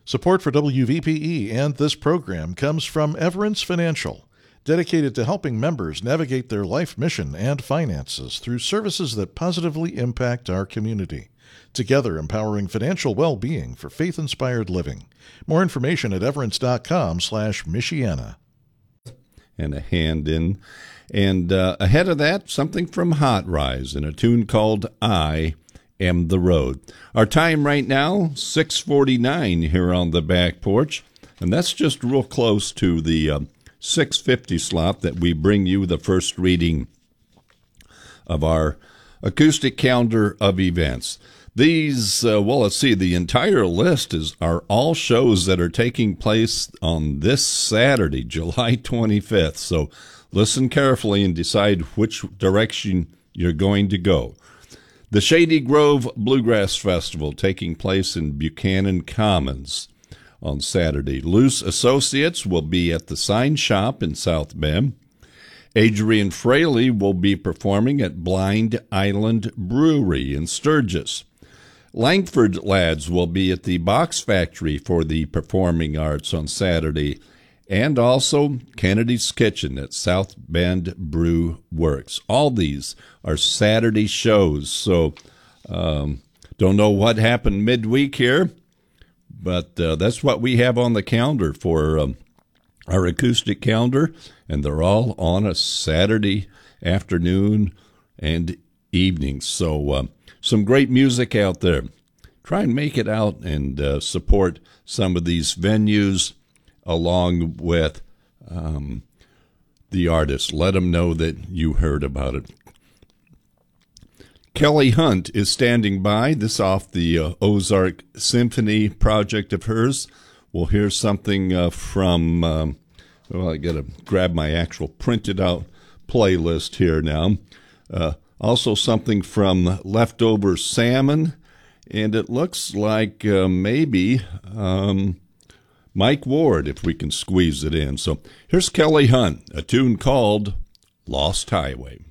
Support for WVPE and this program comes from Everence Financial, dedicated to helping members navigate their life mission and finances through services that positively impact our community. Together, empowering financial well-being for faith-inspired living. More information at everence.com/Michiana. And a hand in. And ahead of that, something from Hot Rise in a tune called I Am the Road. Our time right now, 6:49 here on the back porch. And that's just real close to the 6:50 slot that we bring you the first reading of our acoustic calendar of events. These, let's see, the entire list are all shows that are taking place on this Saturday, July 25th. So listen carefully and decide which direction you're going to go. The Shady Grove Bluegrass Festival taking place in Buchanan Commons on Saturday. Loose Associates will be at the Sign Shop in South Bend. Adrian Fraley will be performing at Blind Island Brewery in Sturgis. Langford Lads will be at the Box Factory for the performing arts on Saturday, and also Kennedy's Kitchen at South Bend Brew Works. All these are Saturday shows, so don't know what happened midweek here, but that's what we have on the calendar for our acoustic calendar, and they're all on a Saturday afternoon and evening. So some great music out there. Try and make it out and support some of these venues along with the artists. Let them know that you heard about it. Kelly Hunt is standing by. This off the Ozark Symphony project of hers. We'll hear something from, I got to grab my actual printed out playlist here now. Also something from Leftover Salmon, and it looks like maybe Mike Ward, if we can squeeze it in. So here's Kelly Hunt, a tune called Lost Highway.